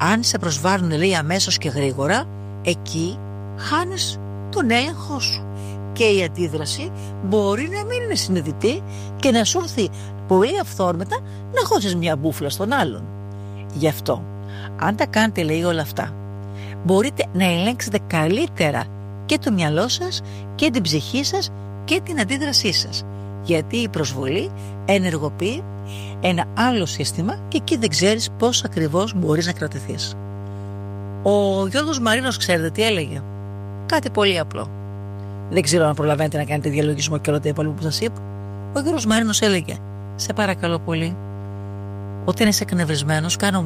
Αν σε προσβάλλουν, λέει, αμέσως και γρήγορα, εκεί χάνεις τον έλεγχό σου. Και η αντίδραση μπορεί να μην είναι συνειδητή και να σου έρθει πολύ αυθόρμητα να χώσεις μια μπούφλα στον άλλον. Γι' αυτό, αν τα κάνετε, λέει, όλα αυτά, μπορείτε να ελέγξετε καλύτερα και το μυαλό σας και την ψυχή σας και την αντίδρασή σας. Γιατί η προσβολή ενεργοποιεί ένα άλλο σύστημα και εκεί δεν ξέρεις πώς ακριβώς μπορείς να κρατηθείς. Ο Γιώργος Μαρίνος, ξέρετε τι έλεγε? Κάτι πολύ απλό. Δεν ξέρω αν προλαβαίνετε να κάνετε διαλογισμό και όλα τα υπόλοιπα που σας είπα. Ο Γιώργος Μαρίνος έλεγε: σε παρακαλώ πολύ, όταν είσαι εκνευρισμένος, κάνω